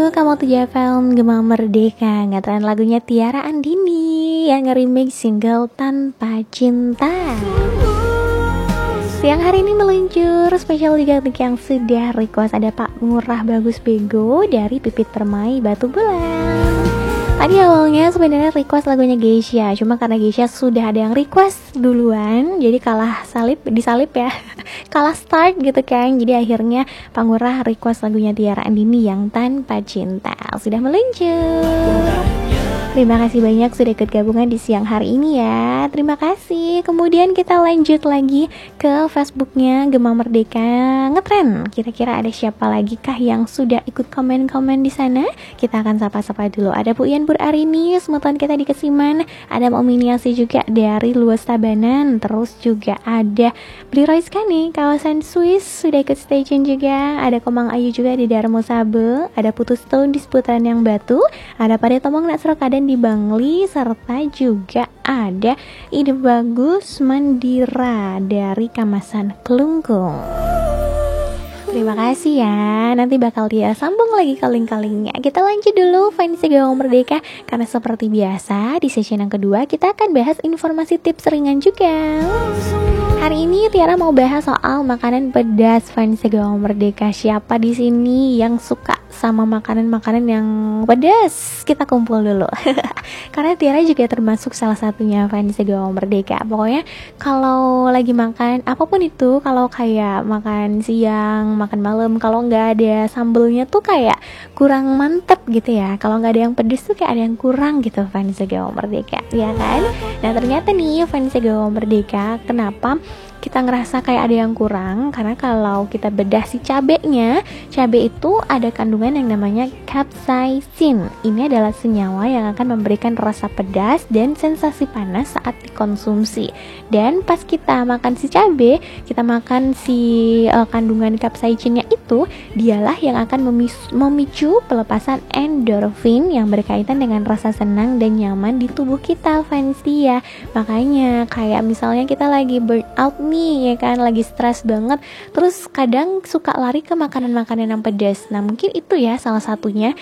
Kamu tuh film Gema Merdeka, ngetren lagunya Tiara Andini yang nge-remake single Tanpa Cinta. Siang hari ini meluncur spesial juga untuk yang sudah request. Ada Pak Ngurah Bagus Bego dari Pipit Permai Batu Bulan. Tadi awalnya sebenarnya request lagunya Geisha, cuma karena Geisha sudah ada yang request duluan, jadi kalah disalip ya, kalah start gitu kan. Jadi akhirnya Pak Ngurah request lagunya Tiara Andini yang Tanpa Cinta. Sudah meluncur. Terima kasih banyak sudah ikut gabungan di siang hari ini ya. Terima kasih. Kemudian kita lanjut lagi ke Facebooknya Gema Merdeka Ngetren. Kira-kira ada siapa lagi kah yang sudah ikut komen-komen di sana? Kita akan sapa-sapa dulu. Ada Bu Ian Burarini, semeton kita di Kesiman. Ada Mbak Miniasi juga dari Luas Tabanan. Terus juga ada Beli Royska nih, kawasan Swiss sudah ikut stay tune juga. Ada Komang Ayu juga di Darmo Sabe. Ada Putus Stone di seputaran Yang Batu. Ada Pada Tomong Naksro Kaden di Bangli, serta juga ada Ide Bagus Mandira dari Kamasan Kelungkung. Terima kasih ya. Nanti bakal dia sambung lagi kaling-kalingnya. Kita lanjut dulu Fancy Gema Merdeka, karena seperti biasa di session yang kedua kita akan bahas informasi tips ringan juga. Hari ini Tiara mau bahas soal makanan pedas. Fancy Gema Merdeka, siapa di sini yang suka sama makanan-makanan yang pedas? Kita kumpul dulu. Karena Tiara juga termasuk salah satunya Fancy Gema Merdeka. Pokoknya kalau lagi makan apapun itu, kalau kayak makan siang, makan malam, kalau nggak ada sambelnya tuh kayak kurang mantep gitu ya. Kalau nggak ada yang pedas tuh kayak ada yang kurang gitu. Fancy Gema Merdeka, ya kan? Nah ternyata nih Fancy Gema Merdeka, kenapa kita ngerasa kayak ada yang kurang? Karena kalau kita bedah si cabenya, cabe itu ada kandungan yang namanya capsaicin. Ini adalah senyawa yang akan memberikan rasa pedas dan sensasi panas saat dikonsumsi. Dan pas kita makan si cabe, kita makan si kandungan capsaicinnya itu, dialah yang akan memicu pelepasan endorfin yang berkaitan dengan rasa senang dan nyaman di tubuh kita, fancy ya. Makanya kayak misalnya kita lagi burnout nih ya kan, lagi stres banget, terus kadang suka lari ke makanan-makanan yang pedas. Nah mungkin itu ya salah satunya